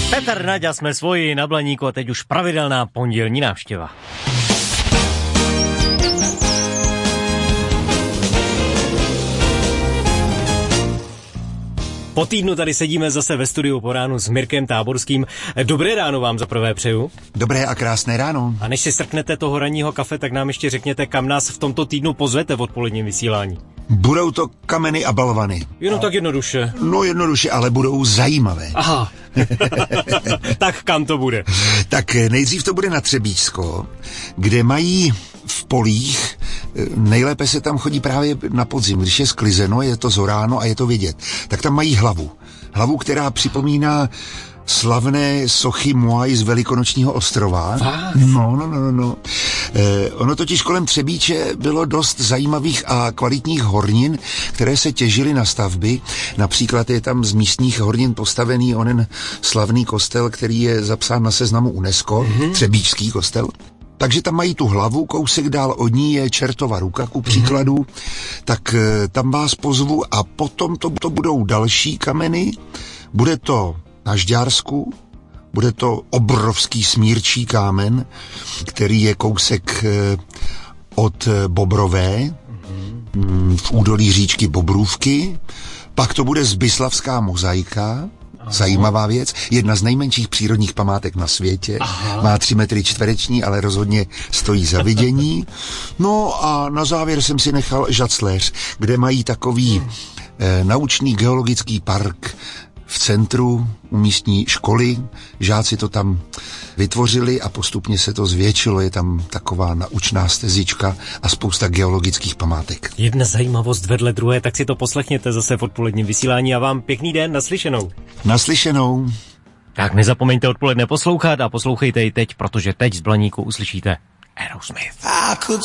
Petr, Naďa, jsme svoji na Blaníku a teď už pravidelná pondělní návštěva. Po týdnu tady sedíme zase ve studiu po ránu s Mirkem Táborským. Dobré ráno vám za prvé přeju. Dobré a krásné ráno. A než si srknete toho ranního kafe, tak nám ještě řekněte, kam nás v tomto týdnu pozvete v odpoledním vysílání. Budou to kameny a balvany. Jenom tak jednoduše. No jednoduše, ale budou zajímavé. Aha. Tak kam to bude? Tak nejdřív to bude na Třebíčsko, kde mají v polích, nejlépe se tam chodí právě na podzim, když je sklizeno, je to zoráno a je to vidět. Tak tam mají hlavu. Hlavu, která připomíná slavné sochy Moai z Velikonočního ostrova. No. Ono totiž kolem Třebíče bylo dost zajímavých a kvalitních hornin, které se těžily na stavby. Například je tam z místních hornin postavený onen slavný kostel, který je zapsán na seznamu UNESCO, Třebíčský kostel. Takže tam mají tu hlavu, kousek dál od ní je Čertova ruka, ku příkladu, tak tam vás pozvu a potom to budou další kameny, bude to na Žďársku, bude to obrovský smírčí kámen, který je kousek od Bobrové, v údolí říčky Bobrůvky, pak to bude Zbyslavská mozaika, zajímavá věc, jedna z nejmenších přírodních památek na světě, má 3 metry čtvereční, ale rozhodně stojí za vidění. No a na závěr jsem si nechal Žacléř, kde mají takový naučný geologický park v centru u místní školy. Žáci to tam vytvořili a postupně se to zvětšilo. Je tam taková naučná stezička a spousta geologických památek. Jedna zajímavost vedle druhé, tak si to poslechněte zase v odpoledním vysílání a vám pěkný den, naslyšenou. Naslyšenou. Tak nezapomeňte odpoledne poslouchat a poslouchejte i teď, protože teď z Blaníku uslyšíte Aerosmith.